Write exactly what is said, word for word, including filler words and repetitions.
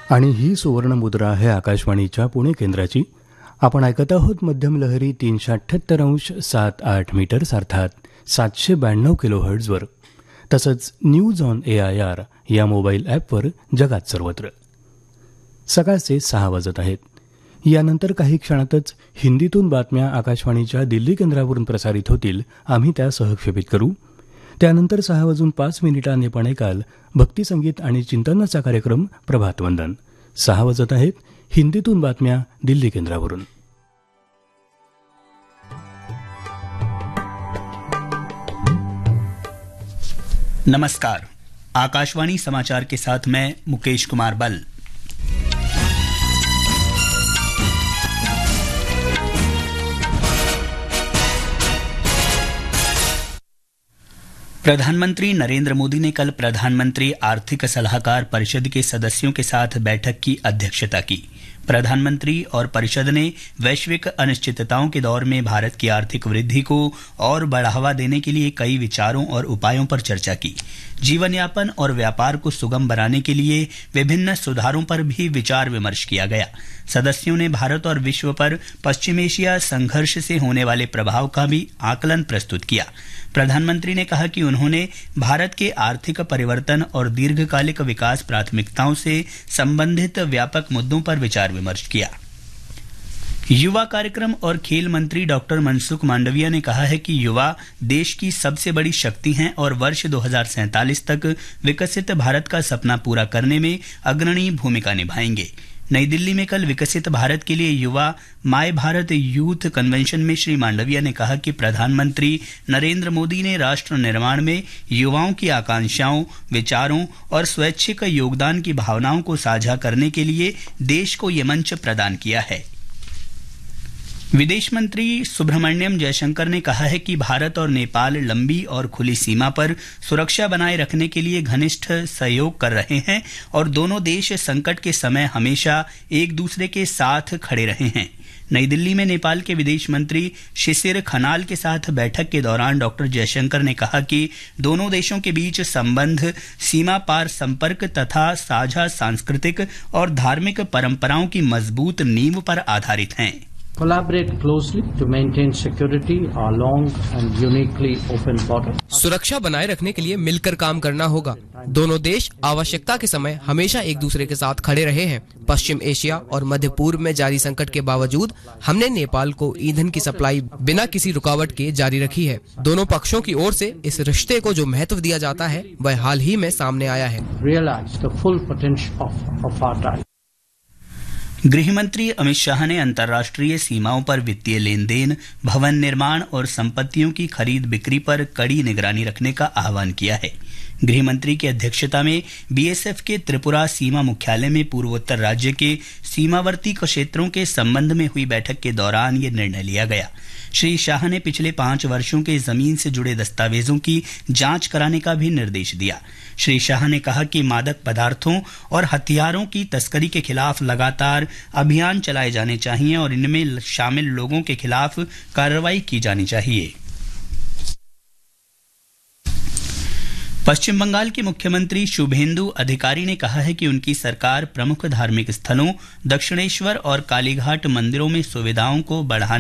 आणि ही सुवर्ण मुद्रा आहे आकाशवाणीच्या पुणे केंद्राची. आपण ऐकत आहोत मध्यम लहरी तीनशे अठ्ठ्याहत्तर अंश सात आठ मीटर्स अर्थात सातशे ब्याण्णव किलो हर्ट्झवर, तसंच news on A I R या मोबाईल ॲपवर जगात सर्वत्र. सकाळचे सहा वाजत आहेत. यानंतर काही क्षणातच हिंदीतून बातम्या आकाशवाणीच्या दिल्ली केंद्रावरून प्रसारित होतील. आम्ही त्या सहक्षेपित करू. त्यानंतर सहा वाजून पाच मिनिटांनी आपण ऐकाल भक्तिसंगीत आणि चिंतनाचा कार्यक्रम प्रभातवंदन. सहा वाजत आहेत. हिंदीतून बातम्या दिल्ली केंद्रावरून. नमस्कार. आकाशवाणी समाचार के साथ मैं मुकेश कुमार बल. प्रधानमंत्री नरेंद्र मोदी ने कल प्रधानमंत्री आर्थिक सलाहकार परिषद के सदस्यों के साथ बैठक की अध्यक्षता की. प्रधानमंत्री और परिषद ने वैश्विक अनिश्चितताओं के दौर में भारत की आर्थिक वृद्धि को और बढ़ावा देने के लिए कई विचारों और उपायों पर चर्चा की. जीवन यापन और व्यापार को सुगम बनाने के लिए विभिन्न सुधारों पर भी विचार विमर्श किया गया. सदस्यों ने भारत और विश्व पर पश्चिम एशिया संघर्ष से होने वाले प्रभाव का भी आकलन प्रस्तुत किया. प्रधानमंत्री ने कहा कि उन्होंने भारत के आर्थिक परिवर्तन और दीर्घकालिक विकास प्राथमिकताओं से संबंधित व्यापक मुद्दों पर विचार विमर्श किया. युवा कार्यक्रम और खेल मंत्री डॉक्टर मनसुख मांडविया ने कहा है कि युवा देश की सबसे बड़ी शक्ति हैं और वर्ष दो हज़ार सैंतालीस तक विकसित भारत का सपना पूरा करने में अग्रणी भूमिका निभाएंगे. नई दिल्ली में कल विकसित भारत के लिए युवा माय भारत यूथ कन्वेंशन में श्री मांडविया ने कहा कि प्रधानमंत्री नरेंद्र मोदी ने राष्ट्र निर्माण में युवाओं की आकांक्षाओं, विचारों और स्वैच्छिक योगदान की भावनाओं को साझा करने के लिए देश को ये मंच प्रदान किया है. विदेश मंत्री सुब्रमण्यम जयशंकर ने कहा है कि भारत और नेपाल लंबी और खुली सीमा पर सुरक्षा बनाए रखने के लिए घनिष्ठ सहयोग कर रहे हैं और दोनों देश संकट के समय हमेशा एक दूसरे के साथ खड़े रहे हैं. नई दिल्ली में नेपाल के विदेश मंत्री शिशिर खनाल के साथ बैठक के दौरान डॉक्टर जयशंकर ने कहा कि दोनों देशों के बीच संबंध सीमा पार संपर्क तथा साझा सांस्कृतिक और धार्मिक परंपराओं की मजबूत नींव पर आधारित हैं. Collaborate closely to maintain security along and uniquely open borders. सुरक्षा बनाए रखने के लिए मिलकर काम करना होगा. दोनों देश आवश्यकता के समय हमेशा एक दूसरे के साथ खड़े रहे हैं. पश्चिम एशिया और मध्य पूर्व में जारी संकट के बावजूद हमने नेपाल को ईंधन की सप्लाई बिना किसी रुकावट के जारी रखी है. दोनों पक्षों की ओर से इस रिश्ते को जो महत्व दिया जाता है वह हाल ही में सामने आया है. Realize the full potential of, of our time. गृहमंत्री अमित शाह ने अंतर्राष्ट्रीय सीमाओं पर वित्तीय लेन देन, भवन निर्माण और संपत्तियों की खरीद बिक्री पर कड़ी निगरानी रखने का आह्वान किया है. गृहमंत्री की अध्यक्षता में बीएसएफ के त्रिपुरा सीमा मुख्यालय में पूर्वोत्तर राज्य के सीमावर्ती क्षेत्रों के संबंध में हुई बैठक के दौरान ये निर्णय लिया गया. श्री शाह ने पिछले पांच वर्षों के जमीन से जुड़े दस्तावेजों की जांच कराने का भी निर्देश दिया. श्री शाह ने कहा कि मादक पदार्थों और हथियारों की तस्करी के खिलाफ लगातार अभियान चलाए जाने चाहिए और इनमें शामिल लोगों के खिलाफ कार्रवाई की जानी चाहिए. पश्चिम बंगाल के मुख्यमंत्री शुभेंदु अधिकारी ने कहा है कि उनकी सरकार प्रमुख धार्मिक स्थलों, दक्षिणेश्वर और कालीघाट मंदिरों में सुविधाओं को बढ़ाने